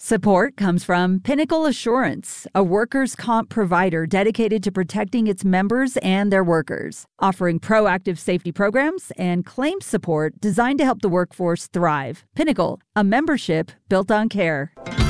Support comes from Pinnacle Assurance, a workers' comp provider dedicated to protecting its members and their workers, offering proactive safety programs and claims support designed to help the workforce thrive. Pinnacle, a membership built on care.